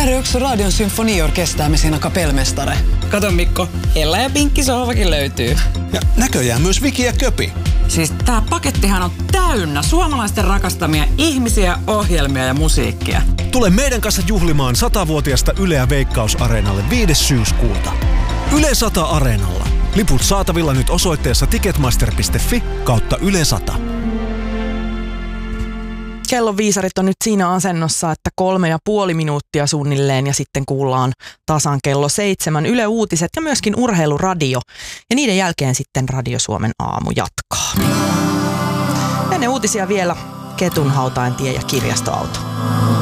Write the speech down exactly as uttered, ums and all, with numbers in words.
Där är också Radion symfoniorkester med sina kapellmästare. Kato Mikko, Ella ja Pinkki sohvakin löytyy. Ja näköjään myös Viki ja Köpi. Siis tää pakettihan on täynnä suomalaisten rakastamia ihmisiä, ohjelmia ja musiikkia. Tule meidän kanssa juhlimaan satavuotiasta Yleä Veikkaus-areenalle viides syyskuuta. Yle sata Areenalla. Liput saatavilla nyt osoitteessa ticketmaster piste fi kautta Yle sata. Kellon viisarit on nyt siinä asennossa, että kolme ja puoli minuuttia suunnilleen ja sitten kuullaan tasan kello seitsemän Yle Uutiset ja myöskin Urheiluradio. Ja niiden jälkeen sitten Radio Suomen aamu jatkaa. Ennen uutisia vielä Ketun Hautaintie ja Kirjastoauto.